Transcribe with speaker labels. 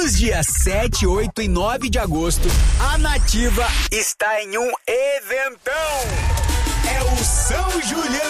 Speaker 1: Nos dias 7, 8 e 9 de agosto, a Nativa está em um eventão. É o São Julião